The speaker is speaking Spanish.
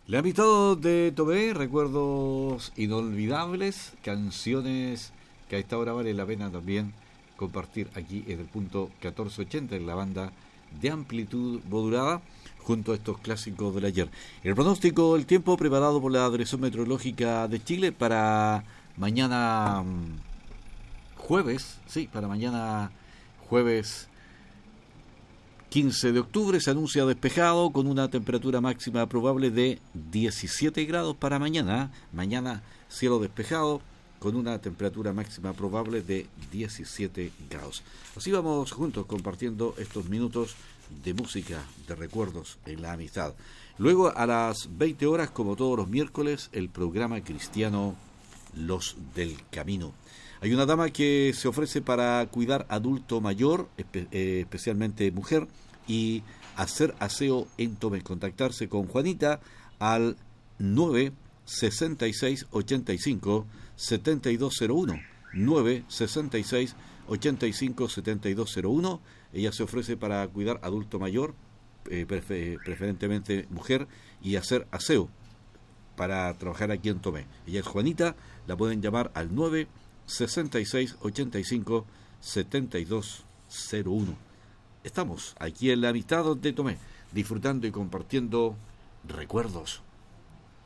Le ha invitado de Tomé, recuerdos inolvidables, canciones que a esta hora vale la pena también compartir aquí en el punto 1480 en la banda de amplitud modulada junto a estos clásicos del ayer. El pronóstico del tiempo preparado por la Dirección Meteorológica de Chile para mañana jueves, para mañana jueves 15 de octubre se anuncia despejado con una temperatura máxima probable de 17 grados para mañana. Mañana cielo despejado con una temperatura máxima probable de 17 grados. Así vamos juntos compartiendo estos minutos de música, de recuerdos en la amistad. Luego a las 20 horas, como todos los miércoles, el programa cristiano Los del Camino. Hay una dama que se ofrece para cuidar adulto mayor, especialmente mujer, y hacer aseo en Tomé. Contactarse con Juanita al 966-85-7201. 966-85-7201. Ella se ofrece para cuidar adulto mayor, preferentemente mujer, y hacer aseo para trabajar aquí en Tomé. Ella es Juanita, la pueden llamar al 966-85-7201. Estamos aquí en la amistad de Tomé, disfrutando y compartiendo recuerdos.